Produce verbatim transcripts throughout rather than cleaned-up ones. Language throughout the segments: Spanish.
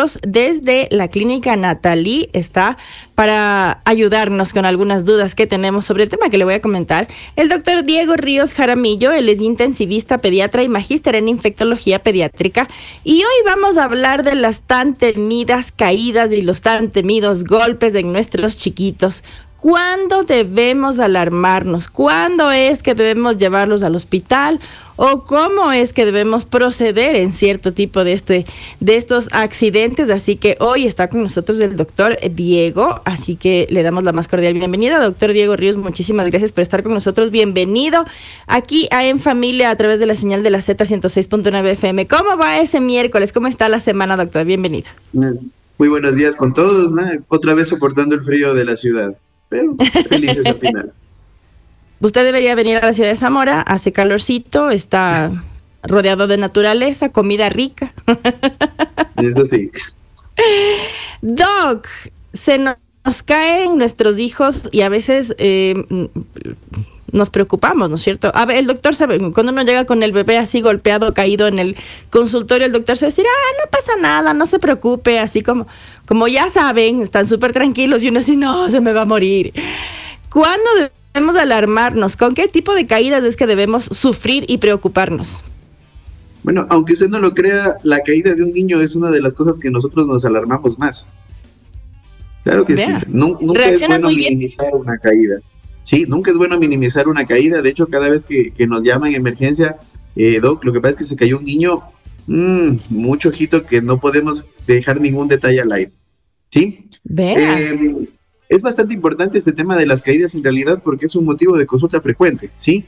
Ríos desde la clínica Natalí está para ayudarnos con algunas dudas que tenemos sobre el tema que le voy a comentar. El doctor Diego Ríos Jaramillo, él es intensivista, pediatra y magíster en infectología pediátrica. Y hoy vamos a hablar de las tan temidas caídas y los tan temidos golpes de nuestros chiquitos. ¿Cuándo debemos alarmarnos? ¿Cuándo es que debemos llevarlos al hospital? ¿O cómo es que debemos proceder en cierto tipo de, este, de estos accidentes? Así que hoy está con nosotros el doctor Diego, así que le damos la más cordial bienvenida. Doctor Diego Ríos, muchísimas gracias por estar con nosotros. Bienvenido aquí a En Familia a través de la señal de la Z ciento seis punto nueve F M. ¿Cómo va ese miércoles? ¿Cómo está la semana, doctor? Bienvenido. Muy buenos días con todos, ¿no? Otra vez soportando el frío de la ciudad. Pero felices al final. Usted debería venir a la ciudad de Zamora, hace calorcito, está rodeado de naturaleza, comida rica. Eso sí. Doc, se nos caen nuestros hijos y a veces eh, nos preocupamos, ¿no es cierto? A ver, el doctor sabe, cuando uno llega con el bebé así golpeado, caído en el consultorio, el doctor se va a decir, ah, no pasa nada, no se preocupe, así como, como ya saben, están súper tranquilos y uno así, no, se me va a morir. ¿Cuándo debemos alarmarnos? ¿Con qué tipo de caídas es que debemos sufrir y preocuparnos? Bueno, aunque usted no lo crea, la caída de un niño es una de las cosas que nosotros nos alarmamos más. Claro que Vea. sí, no, nunca es bueno minimizar bien. una caída. Sí, nunca es bueno minimizar una caída. De hecho, cada vez que, que nos llaman en emergencia, eh, Doc, lo que pasa es que se cayó un niño, mmm, mucho ojito que no podemos dejar ningún detalle al aire. ¿Sí? Eh, es bastante importante este tema de las caídas en realidad porque es un motivo de consulta frecuente, ¿sí?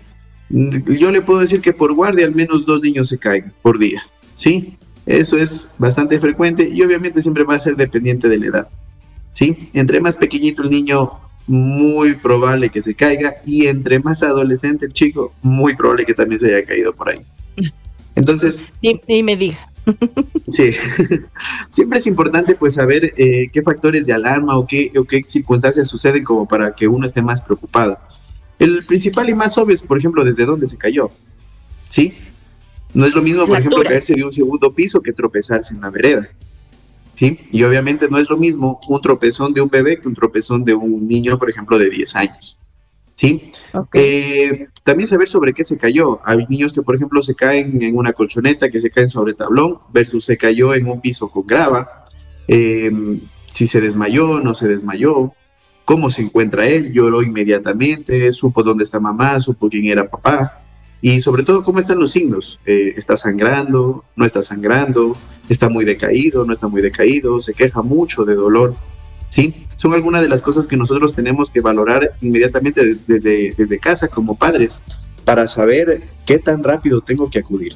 Yo le puedo decir que por guardia al menos dos niños se caen por día, ¿sí? Eso es bastante frecuente y obviamente siempre va a ser dependiente de la edad, ¿sí? Entre más pequeñito el niño, muy probable que se caiga, y entre más adolescente el chico, muy probable que también se haya caído por ahí. Entonces... Y, y me diga. Sí, siempre es importante pues saber eh, qué factores de alarma o qué, o qué circunstancias suceden como para que uno esté más preocupado. El principal y más obvio es, por ejemplo, desde dónde se cayó, ¿sí? No es lo mismo, por ejemplo, caerse de un segundo piso que tropezarse en la vereda. ¿Sí? Y obviamente no es lo mismo un tropezón de un bebé que un tropezón de un niño, por ejemplo, de diez años. ¿Sí? Okay. Eh, también saber sobre qué se cayó. Hay niños que, por ejemplo, se caen en una colchoneta, que se caen sobre tablón, versus se cayó en un piso con grava. Eh, si se desmayó, no se desmayó. ¿Cómo se encuentra él? Lloró inmediatamente, supo dónde está mamá, supo quién era papá. Y sobre todo, ¿cómo están los signos? Eh, ¿Está sangrando? ¿No está sangrando? ¿Está muy decaído? ¿No está muy decaído? ¿Se queja mucho de dolor? ¿Sí? Son algunas de las cosas que nosotros tenemos que valorar inmediatamente desde, desde casa como padres para saber qué tan rápido tengo que acudir.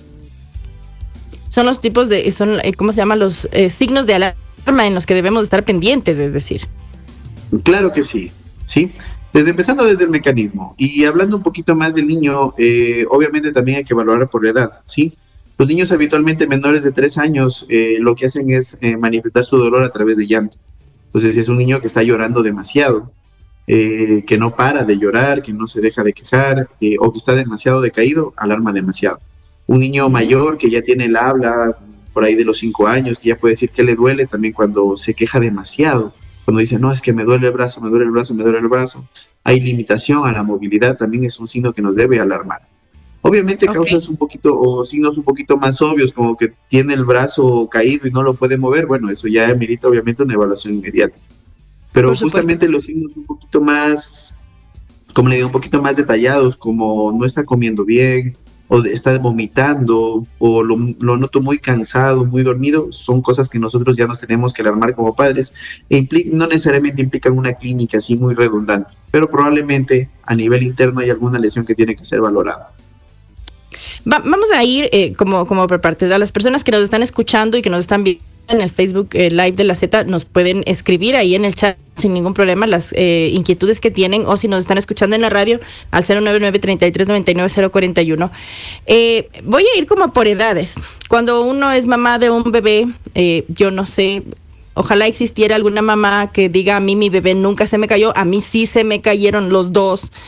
Son los tipos de, son, ¿cómo se llaman? Los eh, signos de alarma en los que debemos estar pendientes, es decir. Claro que sí, ¿sí? Desde empezando desde el mecanismo y hablando un poquito más del niño, eh, obviamente también hay que valorar por edad, ¿sí? Los niños habitualmente menores de tres años eh, lo que hacen es eh, manifestar su dolor a través de llanto. Entonces, si es un niño que está llorando demasiado, eh, que no para de llorar, que no se deja de quejar eh, o que está demasiado decaído, alarma demasiado. Un niño mayor que ya tiene el habla por ahí de los cinco años, que ya puede decir que le duele también cuando se queja demasiado. Cuando dice, no, es que me duele el brazo, me duele el brazo, me duele el brazo. Hay limitación a la movilidad, también es un signo que nos debe alarmar. Obviamente okay. causas un poquito, o signos un poquito más obvios, como que tiene el brazo caído y no lo puede mover, bueno, eso ya amerita obviamente una evaluación inmediata. Pero justamente los signos un poquito más, como le digo, un poquito más detallados, como no está comiendo bien, o está vomitando, o lo, lo noto muy cansado, muy dormido, son cosas que nosotros ya nos tenemos que alarmar como padres, e impli- no necesariamente implican una clínica así muy redundante, pero probablemente a nivel interno hay alguna lesión que tiene que ser valorada. Va, vamos a ir eh, como, como por partes. A las personas que nos están escuchando y que nos están viendo en el Facebook eh, Live de la Z, nos pueden escribir ahí en el chat sin ningún problema las eh, inquietudes que tienen, o si nos están escuchando en la radio al cero nueve nueve, treinta y tres, noventa y nueve, cero cuarenta y uno. Eh, voy a ir como por edades. Cuando uno es mamá de un bebé, eh, yo no sé, ojalá existiera alguna mamá que diga, a mí mi bebé nunca se me cayó, a mí sí se me cayeron los dos.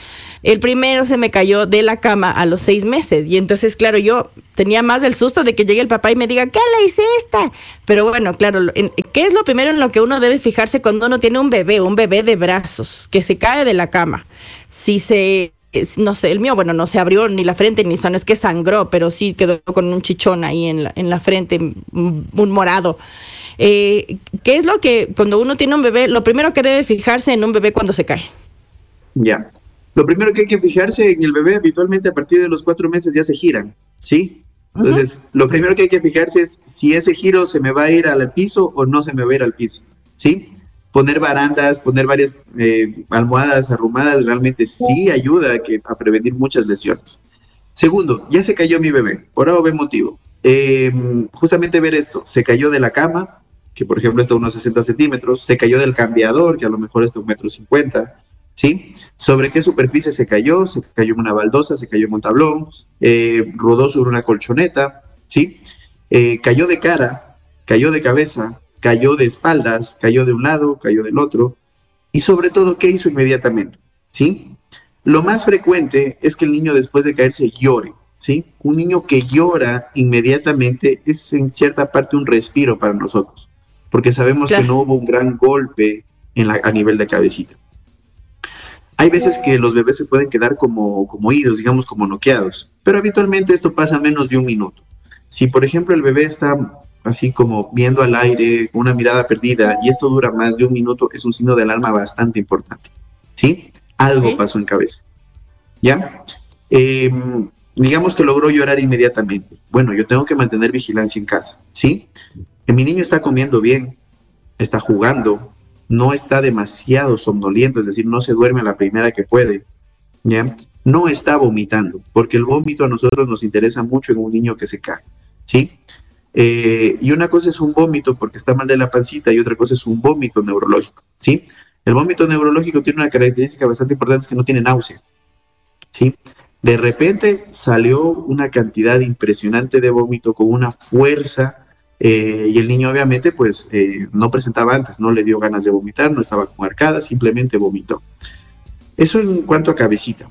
El primero se me cayó de la cama a los seis meses y entonces, claro, yo tenía más el susto de que llegue el papá y me diga, ¿qué le hice esta? Pero bueno, claro, en, ¿qué es lo primero en lo que uno debe fijarse cuando uno tiene un bebé, un bebé de brazos, que se cae de la cama? Si se, no sé, el mío, bueno, no se abrió ni la frente ni no es que sangró, pero sí quedó con un chichón ahí en la, en la frente, un, un morado. Eh, ¿Qué es lo que, cuando uno tiene un bebé, lo primero que debe fijarse en un bebé cuando se cae? Ya. Lo primero que hay que fijarse en el bebé, habitualmente a partir de los cuatro meses ya se giran, ¿sí? Entonces, uh-huh. Lo primero que hay que fijarse es si ese giro se me va a ir al piso o no se me va a ir al piso, ¿sí? Poner barandas, poner varias eh, almohadas arrumadas realmente sí ayuda a, que, a prevenir muchas lesiones. Segundo, ya se cayó mi bebé, por A o B motivo. Eh, justamente ver esto, se cayó de la cama, que por ejemplo está a unos sesenta centímetros, se cayó del cambiador, que a lo mejor está a un metro cincuenta, ¿sí? ¿Sobre qué superficie se cayó? Se cayó en una baldosa, se cayó en un tablón, eh, rodó sobre una colchoneta, ¿sí? Eh, cayó de cara, cayó de cabeza, cayó de espaldas, cayó de un lado, cayó del otro, y sobre todo, ¿qué hizo inmediatamente? ¿Sí? Lo más frecuente es que el niño después de caerse llore, ¿sí? Un niño que llora inmediatamente es en cierta parte un respiro para nosotros, porque sabemos claro. que no hubo un gran golpe en la, a nivel de cabecita. Hay veces que los bebés se pueden quedar como, como oídos, digamos como noqueados, pero habitualmente esto pasa menos de un minuto. Si por ejemplo el bebé está así como viendo al aire, con una mirada perdida, y esto dura más de un minuto, es un signo de alarma bastante importante, ¿sí? Algo ¿Sí? pasó en cabeza, ¿ya? Eh, digamos que logró llorar inmediatamente. Bueno, yo tengo que mantener vigilancia en casa, ¿sí? Que mi niño está comiendo bien, está jugando, no está demasiado somnoliento, es decir, no se duerme a la primera que puede, ¿ya? No está vomitando, porque el vómito a nosotros nos interesa mucho en un niño que se cae, ¿sí? Eh, y una cosa es un vómito porque está mal de la pancita y otra cosa es un vómito neurológico, ¿sí? El vómito neurológico tiene una característica bastante importante, es que no tiene náusea, ¿sí? De repente salió una cantidad impresionante de vómito con una fuerza. Eh, y el niño obviamente pues eh, no presentaba antes, no le dio ganas de vomitar, no estaba con arcadas, simplemente vomitó. Eso en cuanto a cabecita.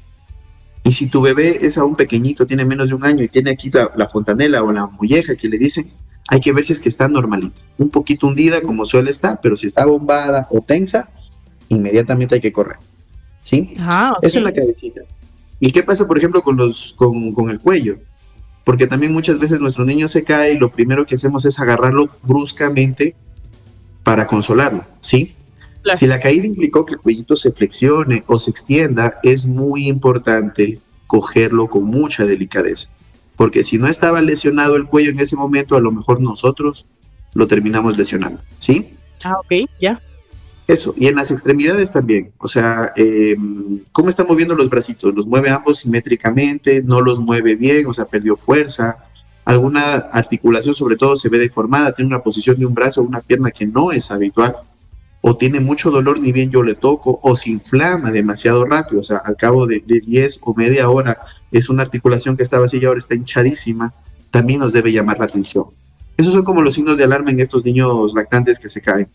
Y si tu bebé es aún pequeñito, tiene menos de un año y tiene aquí la, la fontanela o la molleja que le dicen, hay que ver si es que está normalita, un poquito hundida como suele estar, pero si está bombada o tensa, inmediatamente hay que correr, ¿sí? Ah, okay. Eso es la cabecita. ¿Y qué pasa por ejemplo con, los, con, con el cuello? Porque también muchas veces nuestro niño se cae y lo primero que hacemos es agarrarlo bruscamente para consolarlo, ¿sí? Claro. Si la caída implicó que el cuellito se flexione o se extienda, es muy importante cogerlo con mucha delicadeza, porque si no estaba lesionado el cuello en ese momento, a lo mejor nosotros lo terminamos lesionando, ¿sí? Ah, ok, ya. Yeah. Eso, y en las extremidades también, o sea, eh, ¿cómo está moviendo los bracitos? ¿Los mueve ambos simétricamente? ¿No los mueve bien? O sea, perdió fuerza. Alguna articulación, sobre todo, se ve deformada, tiene una posición de un brazo o una pierna que no es habitual, o tiene mucho dolor, ni bien yo le toco, o se inflama demasiado rápido, o sea, al cabo de, de diez o media hora, es una articulación que estaba así y ahora está hinchadísima, también nos debe llamar la atención. Esos son como los signos de alarma en estos niños lactantes que se caen.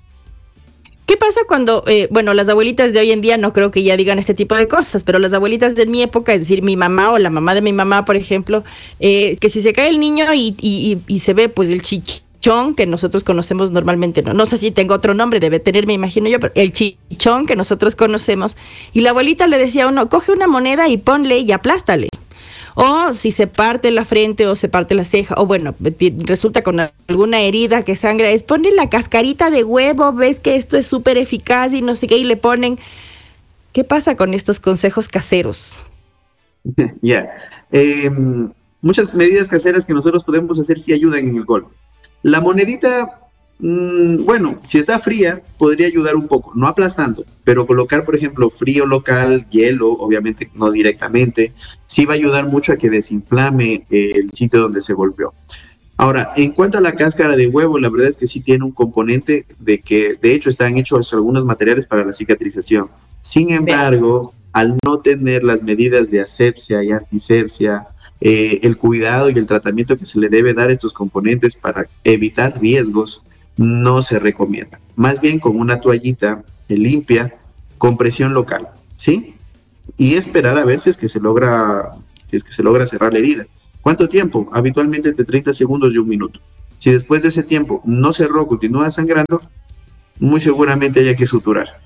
¿Qué pasa cuando, eh, bueno, las abuelitas de hoy en día no creo que ya digan este tipo de cosas, pero las abuelitas de mi época, es decir, mi mamá o la mamá de mi mamá, por ejemplo, eh, que si se cae el niño y, y, y se ve pues el chichón que nosotros conocemos normalmente, no, no sé si tengo otro nombre, debe tener, me imagino yo, pero el chichón que nosotros conocemos, y la abuelita le decía a uno, coge una moneda y ponle y aplástale. O si se parte la frente o se parte la ceja, o bueno, resulta con alguna herida que sangra, es ponle la cascarita de huevo, ves que esto es súper eficaz y no sé qué, y le ponen. ¿Qué pasa con estos consejos caseros? Ya, yeah. eh, muchas medidas caseras que nosotros podemos hacer sí ayudan en el golpe. La monedita, mmm, bueno, si está fría, podría ayudar un poco, no aplastando, pero colocar, por ejemplo, frío local, hielo, obviamente no directamente, sí va a ayudar mucho a que desinflame eh, el sitio donde se golpeó. Ahora, en cuanto a la cáscara de huevo, la verdad es que sí tiene un componente de que, de hecho, están hechos algunos materiales para la cicatrización. Sin embargo, al no tener las medidas de asepsia y antisepsia, eh, el cuidado y el tratamiento que se le debe dar a estos componentes para evitar riesgos, no se recomienda. Más bien con una toallita limpia, con presión local, ¿sí? y esperar a ver si es que se logra, si es que se logra cerrar la herida. ¿Cuánto tiempo? Habitualmente entre treinta segundos y un minuto. Si después de ese tiempo no cerró, continúa sangrando, muy seguramente haya que suturar.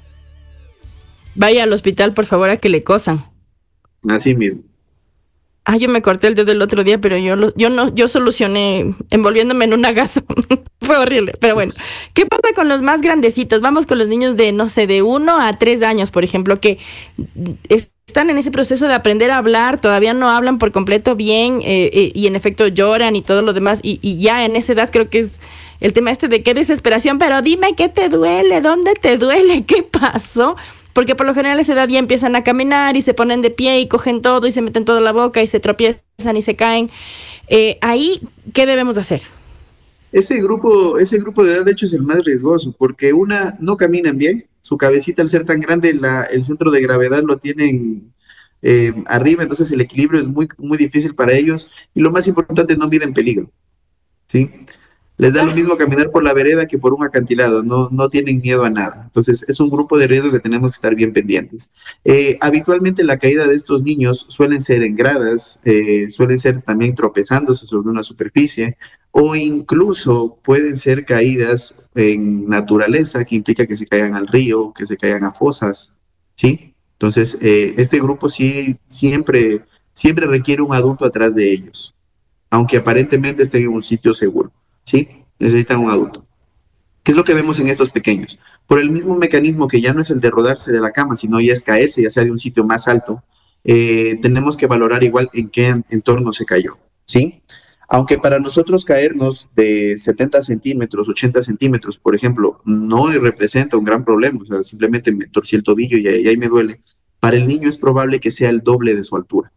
Vaya al hospital, por favor, a que le cosan. Así mismo. Ah, yo me corté el dedo el otro día, pero yo lo, yo no, yo solucioné envolviéndome en una gasa. Fue horrible, pero bueno. ¿Qué pasa con los más grandecitos? Vamos con los niños de, no sé, de uno a tres años, por ejemplo, que es, están en ese proceso de aprender a hablar, todavía no hablan por completo bien, eh, eh, y en efecto lloran y todo lo demás, y, y ya en esa edad creo que es el tema este de qué desesperación, pero dime qué te duele, dónde te duele, qué pasó. Porque por lo general a esa edad ya empiezan a caminar y se ponen de pie y cogen todo y se meten todo en la boca y se tropiezan y se caen. Eh, ahí, ¿qué debemos hacer? Ese grupo, ese grupo de edad, de hecho, es el más riesgoso, porque una, no caminan bien, su cabecita al ser tan grande, la, el centro de gravedad lo tienen eh, arriba, entonces el equilibrio es muy, muy difícil para ellos, y lo más importante, no miden peligro, ¿sí? Les da lo mismo caminar por la vereda que por un acantilado, no, no tienen miedo a nada. Entonces, es un grupo de riesgo que tenemos que estar bien pendientes. Eh, habitualmente la caída de estos niños suelen ser en gradas, eh, suelen ser también tropezándose sobre una superficie, o incluso pueden ser caídas en naturaleza, que implica que se caigan al río, que se caigan a fosas, ¿sí? Entonces, eh, este grupo sí siempre, siempre requiere un adulto atrás de ellos, aunque aparentemente estén en un sitio seguro. ¿Sí? Necesitan un adulto. ¿Qué es lo que vemos en estos pequeños? Por el mismo mecanismo que ya no es el de rodarse de la cama, sino ya es caerse, ya sea de un sitio más alto, eh, tenemos que valorar igual en qué entorno se cayó, ¿sí? Aunque para nosotros caernos de setenta centímetros, ochenta centímetros, por ejemplo, no representa un gran problema, o sea, simplemente me torcí el tobillo y ahí, y ahí me duele, para el niño es probable que sea el doble de su altura,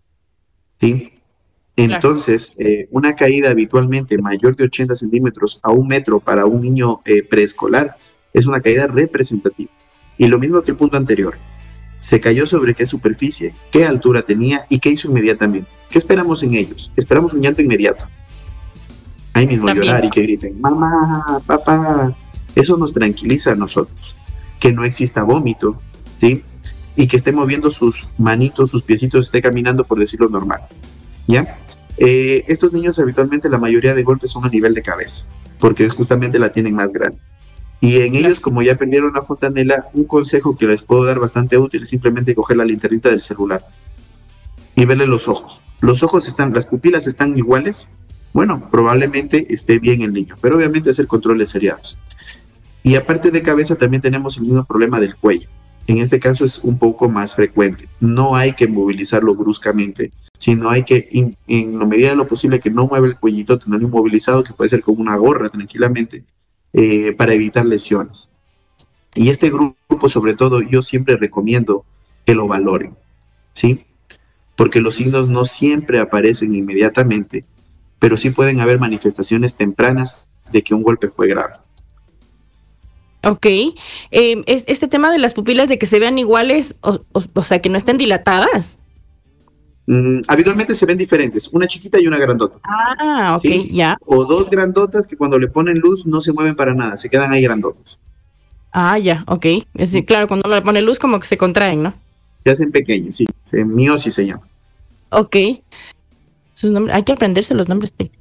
¿sí? Entonces, eh, una caída habitualmente mayor de ochenta centímetros a un metro para un niño eh, preescolar es una caída representativa. Y lo mismo que el punto anterior. Se cayó sobre qué superficie, qué altura tenía y qué hizo inmediatamente. ¿Qué esperamos en ellos? Esperamos un llanto inmediato. Ahí mismo También. llorar y que griten, mamá, papá. Eso nos tranquiliza a nosotros. Que no exista vómito, ¿sí? Y que esté moviendo sus manitos, sus piecitos, esté caminando, por decirlo normal. ¿Ya? Eh, estos niños habitualmente la mayoría de golpes son a nivel de cabeza, porque justamente la tienen más grande. Y en ellos, como ya aprendieron la fontanela, un consejo que les puedo dar bastante útil es simplemente coger la linternita del celular y verle los ojos. Los ojos están, las pupilas están iguales, bueno, probablemente esté bien el niño, pero obviamente hacer controles seriados. Y aparte de cabeza también tenemos el mismo problema del cuello. En este caso es un poco más frecuente. No hay que movilizarlo bruscamente, sino hay que, in, en la medida de lo posible, que no mueva el cuellito, tenerlo inmovilizado, que puede ser con una gorra tranquilamente, eh, para evitar lesiones. Y este grupo, sobre todo, yo siempre recomiendo que lo valoren, ¿sí? Porque los signos no siempre aparecen inmediatamente, pero sí pueden haber manifestaciones tempranas de que un golpe fue grave. Ok, eh, es, este tema de las pupilas de que se vean iguales, o, o, o sea, que no estén dilatadas. Mm, habitualmente se ven diferentes, una chiquita y una grandota. Ah, ok, ¿sí? ya. O dos grandotas que cuando le ponen luz no se mueven para nada, se quedan ahí grandotas. Ah, ya, ok. Es decir, claro, cuando uno le pone luz como que se contraen, ¿no? Se hacen pequeños, sí, se, miosis se llama. Ok. Sus nombres, hay que aprenderse los nombres técnicos.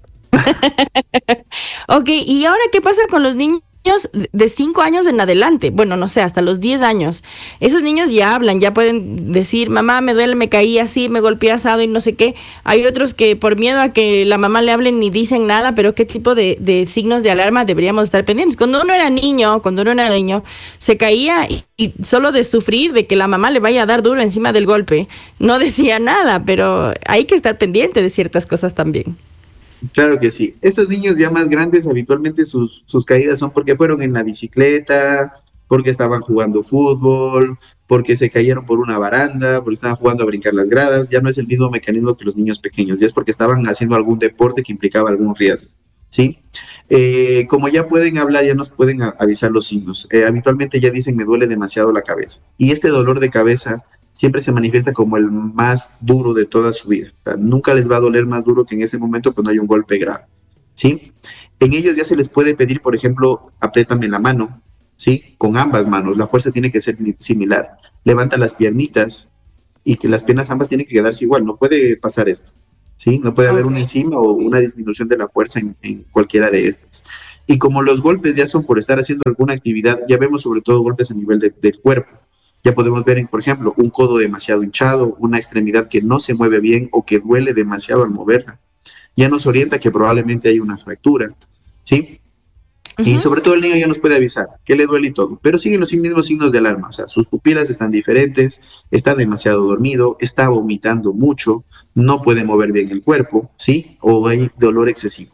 Ok, ¿y ahora qué pasa con los niños de cinco años en adelante? Bueno, no sé, hasta los diez años. Esos niños ya hablan, ya pueden decir, mamá, me duele, me caí así, me golpeé asado y no sé qué. Hay otros que por miedo a que la mamá le hablen ni dicen nada, pero ¿qué tipo de, de signos de alarma deberíamos estar pendientes? Cuando uno era niño, cuando uno era niño, se caía y, y solo de sufrir de que la mamá le vaya a dar duro encima del golpe, no decía nada, pero hay que estar pendiente de ciertas cosas también. Claro que sí. Estos niños ya más grandes, habitualmente sus, sus caídas son porque fueron en la bicicleta, porque estaban jugando fútbol, porque se cayeron por una baranda, porque estaban jugando a brincar las gradas. Ya no es el mismo mecanismo que los niños pequeños, ya es porque estaban haciendo algún deporte que implicaba algún riesgo, ¿sí? Eh, como ya pueden hablar, ya nos pueden a, avisar los signos. Eh, habitualmente ya dicen, me duele demasiado la cabeza. Y este dolor de cabeza siempre se manifiesta como el más duro de toda su vida. O sea, nunca les va a doler más duro que en ese momento cuando hay un golpe grave, ¿sí? En ellos ya se les puede pedir, por ejemplo, apriétame la mano, ¿sí? Con ambas manos, la fuerza tiene que ser similar. Levanta las piernitas, y que las piernas ambas tienen que quedarse igual, no puede pasar esto, ¿sí? No puede haber Ok. una encima o una disminución de la fuerza en, en cualquiera de estas. Y como los golpes ya son por estar haciendo alguna actividad, ya vemos sobre todo golpes a nivel de, del cuerpo. Ya podemos ver, en, por ejemplo, un codo demasiado hinchado, una extremidad que no se mueve bien o que duele demasiado al moverla. Ya nos orienta que probablemente hay una fractura, ¿sí? Y Ujú. sobre todo el niño ya nos puede avisar que le duele y todo, pero siguen los mismos signos de alarma, o sea, sus pupilas están diferentes, está demasiado dormido, está vomitando mucho, no puede mover bien el cuerpo, ¿sí? O hay dolor excesivo.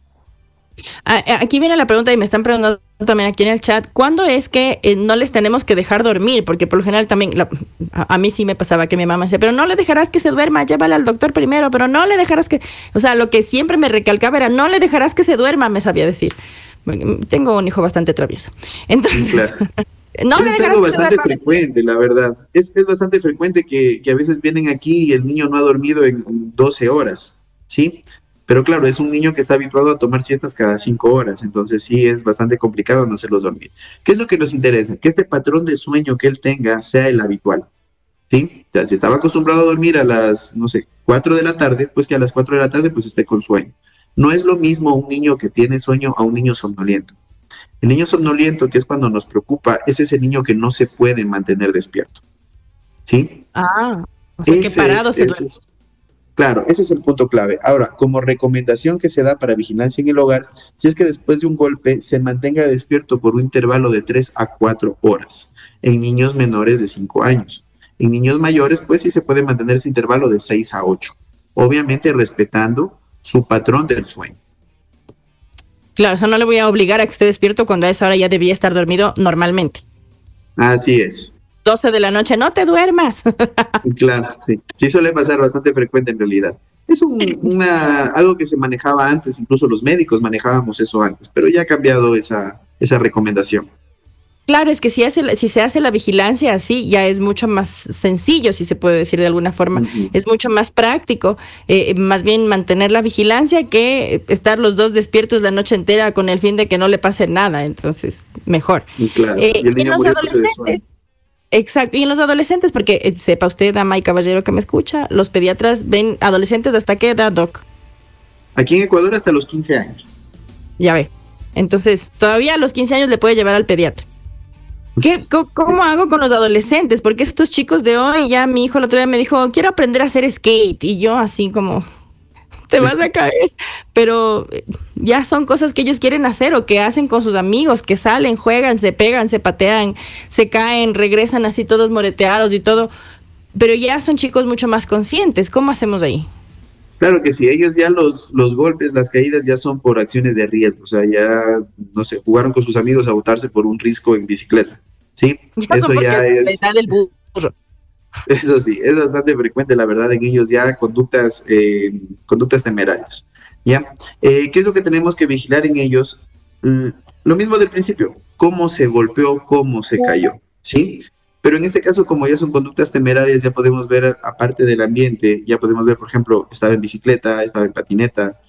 Ah, eh, Aquí viene la pregunta y me están preguntando también aquí en el chat, ¿cuándo es que eh, no les tenemos que dejar dormir? Porque por lo general también, la- a, a mí sí me pasaba que mi mamá decía, pero no le dejarás que se duerma, llévala al doctor primero, pero no le dejarás que, o sea, lo que siempre me recalcaba era, no le dejarás que se duerma, me sabía decir. Tengo un hijo bastante travieso. Entonces, Claro. no Eso le es dejarás algo que se bastante duerma. frecuente, la verdad. Es, es bastante frecuente que, que a veces vienen aquí y el niño no ha dormido en, en doce horas, ¿sí? Pero claro, es un niño que está habituado a tomar siestas cada cinco horas, entonces sí es bastante complicado no hacerlo dormir. ¿Qué es lo que nos interesa? Que este patrón de sueño que él tenga sea el habitual, ¿sí? O sea, si estaba acostumbrado a dormir a las, no sé, cuatro de la tarde, pues que a las cuatro de la tarde pues esté con sueño. No es lo mismo un niño que tiene sueño a un niño somnoliento. El niño somnoliento, que es cuando nos preocupa, es ese niño que no se puede mantener despierto, ¿sí? Ah, o sea, que Ese parado es, se ese duerme. es, claro, ese es el punto clave. Ahora, como recomendación que se da para vigilancia en el hogar, si es que después de un golpe se mantenga despierto por un intervalo de tres a cuatro horas en niños menores de cinco años. En niños mayores, pues sí se puede mantener ese intervalo de seis a ocho, obviamente respetando su patrón del sueño. Claro, o sea, no le voy a obligar a que esté despierto cuando a esa hora ya debía estar dormido normalmente. Así es. doce de la noche, no te duermas. Claro, sí. Sí suele pasar bastante frecuente en realidad. Es un, una, algo que se manejaba antes, incluso los médicos manejábamos eso antes, pero ya ha cambiado esa, esa recomendación. Claro, es que si, hace, la- si se hace la vigilancia así, ya es mucho más sencillo, si se puede decir de alguna forma. Ujú. Es mucho más práctico. Eh, más bien mantener la vigilancia que estar los dos despiertos la noche entera con el fin de que no le pase nada. Entonces, mejor. Y claro, Eh, y el y en niño los muriéndose de adolescentes, sueño. exacto, y en los adolescentes, porque eh, sepa usted, dama y caballero que me escucha, los pediatras ven adolescentes hasta qué edad, Doc. Aquí en Ecuador hasta los quince años. Ya ve. Entonces, todavía a los quince años le puede llevar al pediatra. ¿Qué, co- ¿Cómo hago con los adolescentes? Porque estos chicos de hoy, ya mi hijo el otro día me dijo, quiero aprender a hacer skate. Y yo así como, te vas a caer. Pero eh, ya son cosas que ellos quieren hacer o que hacen con sus amigos, que salen, juegan, se pegan, se patean, se caen, regresan así todos moreteados y todo. Pero ya son chicos mucho más conscientes. ¿Cómo hacemos ahí? Claro que sí, ellos ya los, los golpes, las caídas ya son por acciones de riesgo, o sea, ya, no sé, jugaron con sus amigos a botarse por un risco en bicicleta, ¿sí? Ya son Eso porque ya la es, edad del burro. eso sí, es bastante frecuente, la verdad, en ellos ya conductas, eh, conductas temerarias. ¿Ya? Eh, ¿Qué es lo que tenemos que vigilar en ellos? Mm, lo mismo del principio, cómo se golpeó, cómo se cayó, ¿sí? Pero en este caso, como ya son conductas temerarias, ya podemos ver, aparte del ambiente, ya podemos ver, por ejemplo, estaba en bicicleta, estaba en patineta,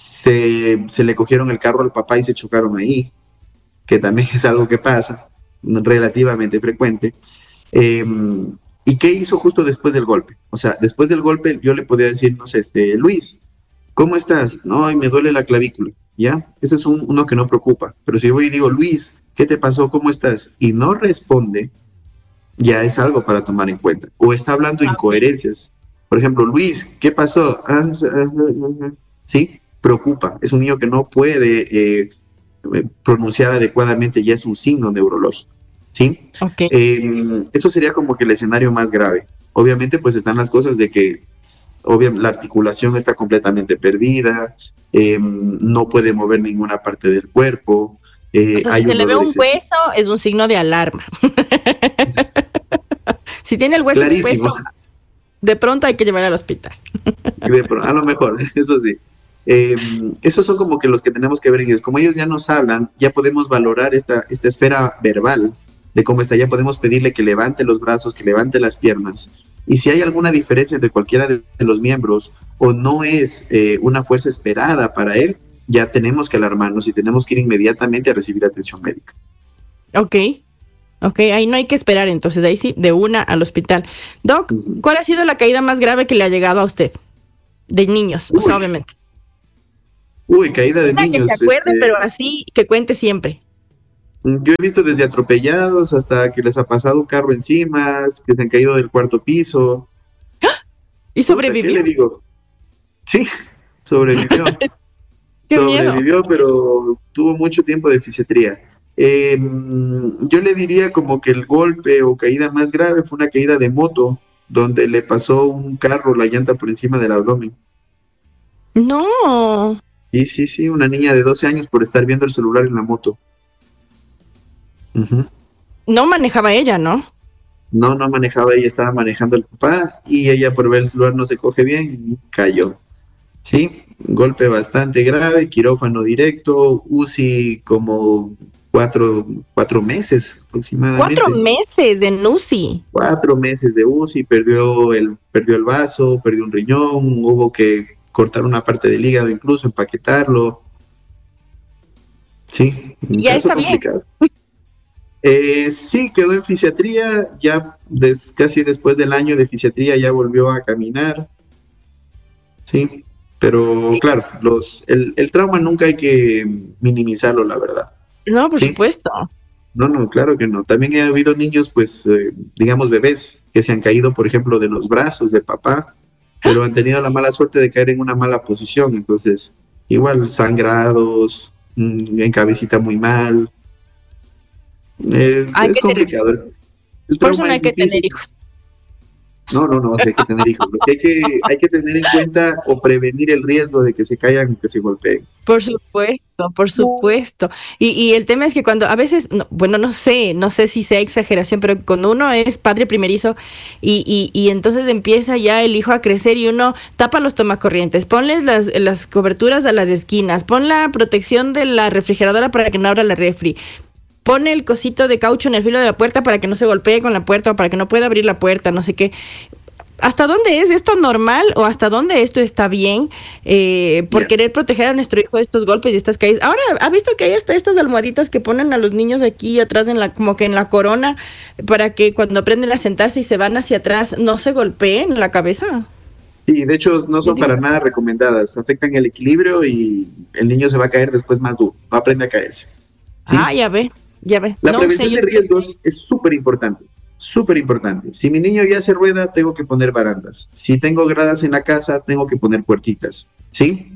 se, se le cogieron el carro al papá y se chocaron ahí, que también es algo que pasa, relativamente frecuente. Eh, ¿Y qué hizo justo después del golpe? O sea, después del golpe yo le podía decir, no sé, este, Luis, ¿cómo estás? No, y me duele la clavícula, ¿ya? Ese es un, uno que no preocupa. Pero si yo voy y digo, Luis, ¿qué te pasó? ¿Cómo estás? Y no responde, ya es algo para tomar en cuenta. O está hablando incoherencias. Por ejemplo, Luis, ¿qué pasó? ¿Sí? Preocupa. Es un niño que no puede eh, pronunciar adecuadamente, ya es un signo neurológico. ¿Sí? Ok. Eh, esto sería como que el escenario más grave. Obviamente, pues están las cosas de que obviamente, la articulación está completamente perdida, eh, no puede mover ninguna parte del cuerpo, eh, O sea, si hay se un le ve dolor un excesivo. hueso, es un signo de alarma. Si tiene el hueso Clarísimo, expuesto, de pronto hay que llevar al hospital. de pro- a lo mejor, eso sí. Eh, esos son como que los que tenemos que ver en ellos. Como ellos ya nos hablan, ya podemos valorar esta, esta esfera verbal de cómo está. Ya podemos pedirle que levante los brazos, que levante las piernas. Y si hay alguna diferencia entre cualquiera de, de los miembros o no es eh, una fuerza esperada para él, ya tenemos que alarmarnos y tenemos que ir inmediatamente a recibir atención médica. Ok. Ok, ahí no hay que esperar, entonces ahí sí, de una al hospital. Doc, ¿cuál ha sido la caída más grave que le ha llegado a usted? De niños, o sea, Uy, obviamente. uy, caída de Una que se niños. acuerde, Este, pero así que cuente siempre. yo he visto desde atropellados hasta que les ha pasado un carro encima, que se han caído del cuarto piso. ¿Y Puta, ¿qué le sobrevivió? digo? Sí, sobrevivió. ¡Qué miedo! Sobrevivió, pero tuvo mucho tiempo de fisiatría. Eh, yo le diría como que el golpe o caída más grave fue una caída de moto, donde le pasó un carro la llanta por encima del abdomen. No, Sí, sí, sí, una niña de doce años por estar viendo el celular en la moto. Ujú. no manejaba ella, ¿no? No, no manejaba, ella estaba manejando el papá y ella por ver el celular no se coge bien y cayó. Sí, un golpe bastante grave, quirófano directo, U C I como cuatro, cuatro meses Cuatro aproximadamente. meses de NUCI. Cuatro meses de U C I, perdió el, perdió el vaso, perdió un riñón, hubo que cortar una parte del hígado, incluso empaquetarlo. Sí, un Ya caso está bien. complicado. Eh, sí, quedó en fisiatría, ya des, casi después del año de fisiatría ya volvió a caminar. Sí, pero claro, los, el, el trauma nunca hay que minimizarlo, la verdad. No, por Sí, supuesto. no, no, claro que no. También ha habido niños, pues, eh, digamos, bebés, que se han caído, por ejemplo, de los brazos de papá, pero han tenido la mala suerte de caer en una mala posición. Entonces, igual, sangrados, mm, en cabecita muy mal. Eh, Hay es que tener, complicado. El, el por eso trauma no hay es que tener difícil. hijos. No, no, no, o sea, hay que tener hijos. Lo que hay que, hay que tener en cuenta o prevenir el riesgo de que se caigan y que se golpeen. Por supuesto, por supuesto. Y, y el tema es que cuando a veces, no, bueno, no sé, no sé si sea exageración, pero cuando uno es padre primerizo y, y, y entonces empieza ya el hijo a crecer y uno tapa los tomacorrientes, ponles las, las coberturas a las esquinas, pon la protección de la refrigeradora para que no abra la refri. Pone el cosito de caucho en el filo de la puerta para que no se golpee con la puerta o para que no pueda abrir la puerta, no sé qué. ¿Hasta dónde es esto normal o hasta dónde esto está bien eh, por Yeah. querer proteger a nuestro hijo de estos golpes y estas caídas? Ahora, ¿ha visto que hay hasta estas almohaditas que ponen a los niños aquí atrás, en la, como que en la corona, para que cuando aprenden a sentarse y se van hacia atrás no se golpeen la cabeza? Sí, de hecho no Yo son digo, para nada recomendadas, afectan el equilibrio y el niño se va a caer después más duro, va a aprender a caerse. ah, ¿Sí? ya ve, ya ve. La No sé, prevención yo de riesgos es súper importante, súper importante. Si mi niño ya hace rueda, tengo que poner barandas. Si tengo gradas en la casa, tengo que poner puertitas. ¿Sí?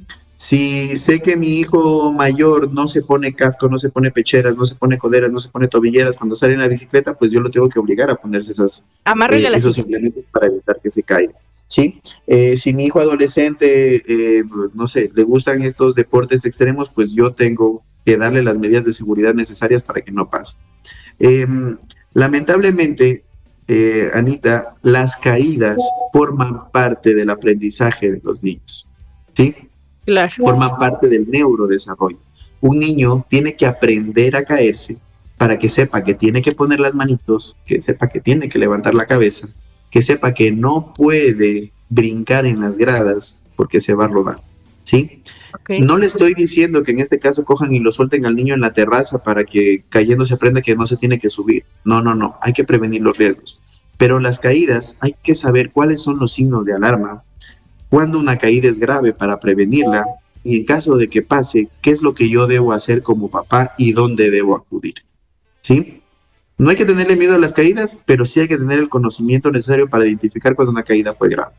Si sé que mi hijo mayor no se pone casco, no se pone pecheras, no se pone coderas, no se pone tobilleras cuando sale en la bicicleta, pues yo lo tengo que obligar a ponerse esas, amárrele eh, a la esos silla. implementos para evitar que se caiga. ¿Sí? Eh, si mi hijo adolescente, eh, no sé, le gustan estos deportes extremos, pues yo tengo que darle las medidas de seguridad necesarias para que no pase. Eh, lamentablemente, eh, Anita, las caídas forman parte del aprendizaje de los niños, ¿sí? Claro. Forman parte del neurodesarrollo. Un niño tiene que aprender a caerse para que sepa que tiene que poner las manitos, que sepa que tiene que levantar la cabeza, que sepa que no puede brincar en las gradas porque se va a rodar, ¿sí? Okay. No le estoy diciendo que en este caso cojan y lo suelten al niño en la terraza para que cayendo se aprenda que no se tiene que subir. No, no, no, hay que prevenir los riesgos. Pero las caídas hay que saber cuáles son los signos de alarma, cuándo una caída es grave para prevenirla y en caso de que pase, qué es lo que yo debo hacer como papá y dónde debo acudir. ¿Sí? No hay que tenerle miedo a las caídas, pero sí hay que tener el conocimiento necesario para identificar cuando una caída fue grave.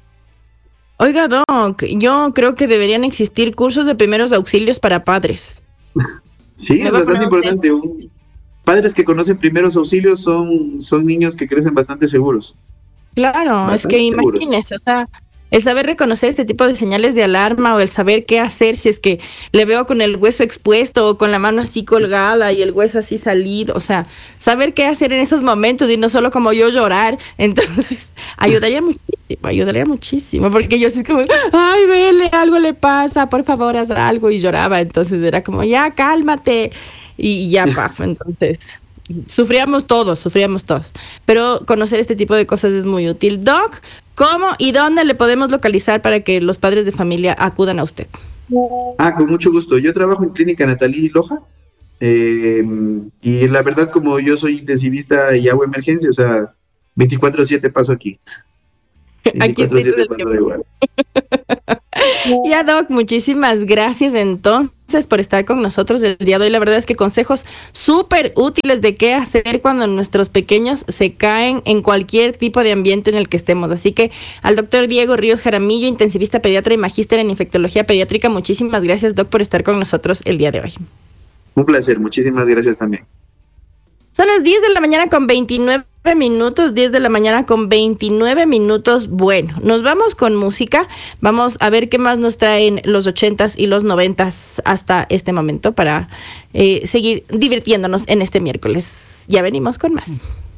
Oiga, Doc, yo creo que deberían existir cursos de primeros auxilios para padres. Sí, Me es va a bastante poner un importante. Un, padres que conocen primeros auxilios son, son niños que crecen bastante seguros. Claro, es que Bastante seguros. imagínese, o sea, el saber reconocer este tipo de señales de alarma o el saber qué hacer si es que le veo con el hueso expuesto o con la mano así colgada y el hueso así salido, o sea, saber qué hacer en esos momentos y no solo como yo llorar, entonces ayudaría muchísimo, ayudaría muchísimo, porque yo así como, ay, vele, algo le pasa, por favor, haz algo, y lloraba, entonces era como, ya, cálmate, y ya, paf, entonces... Sufríamos todos, sufríamos todos. Pero conocer este tipo de cosas es muy útil. Doc, ¿cómo y dónde le podemos localizar para que los padres de familia acudan a usted? Ah, con mucho gusto. Yo trabajo en Clínica Natalí Loja. Eh, y la verdad, como yo soy intensivista y hago emergencia, o sea, veinticuatro siete paso aquí. Aquí estoy todo el paso tiempo. igual. Ya, Doc, muchísimas gracias entonces por estar con nosotros el día de hoy. La verdad es que consejos súper útiles de qué hacer cuando nuestros pequeños se caen en cualquier tipo de ambiente en el que estemos. Así que al doctor Diego Ríos Jaramillo, intensivista pediatra y magíster en infectología pediátrica, muchísimas gracias, Doc, por estar con nosotros el día de hoy. Un placer, muchísimas gracias también. Son las diez de la mañana con veintinueve minutos, diez de la mañana con veintinueve minutos. Bueno, nos vamos con música. Vamos a ver qué más nos traen los ochentas y los noventas hasta este momento para eh, seguir divirtiéndonos en este miércoles. Ya venimos con más.